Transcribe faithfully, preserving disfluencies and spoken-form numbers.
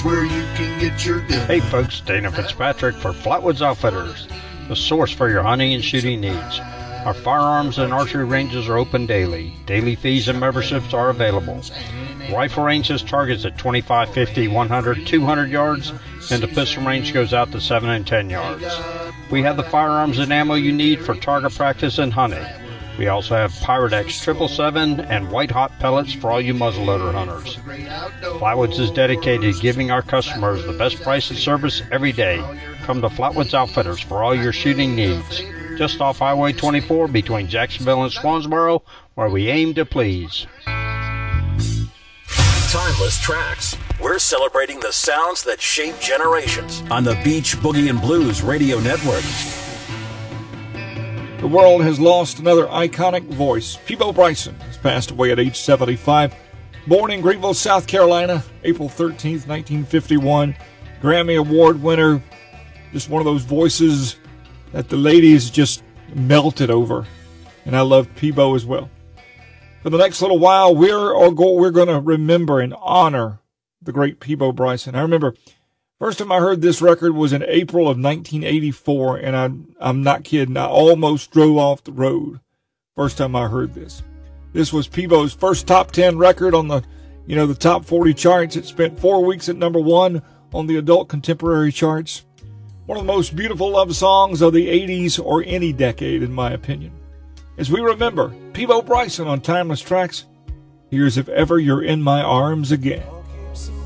is where you can get your gun. Hey folks, Dana Fitzpatrick for Flatwoods Outfitters, the source for your hunting and shooting needs. Our firearms and archery ranges are open daily. Daily fees and memberships are available. Rifle range has targets at twenty-five, fifty, one hundred, two hundred yards, and the pistol range goes out to seven and ten yards. We have the firearms and ammo you need for target practice and hunting. We also have Pyrodex triple seven and White Hot pellets for all you muzzleloader hunters. Flatwoods is dedicated to giving our customers the best price and service every day. Come to Flatwoods Outfitters for all your shooting needs. Just off Highway twenty-four between Jacksonville and Swansboro, where we aim to please. Timeless Tracks. We're celebrating the sounds that shape generations on the Beach Boogie and Blues Radio Network. The world has lost another iconic voice. Peabo Bryson has passed away at age seventy-five. Born in Greenville, South Carolina, April thirteenth, nineteen fifty-one. Grammy Award winner. Just one of those voices that the ladies just melted over. And I love Peabo as well. For the next little while, we're we're going to remember and honor the great Peabo Bryson. I remember first time I heard this record was in April of nineteen eighty-four, and I, I'm not kidding. I almost drove off the road first time I heard this. This was Peabo's first top ten record on the, you know, the top forty charts. It spent four weeks at number one on the adult contemporary charts. One of the most beautiful love songs of the eighties or any decade, in my opinion. As we remember Peabo Bryson on Timeless Tracks, here's If Ever You're in My Arms Again.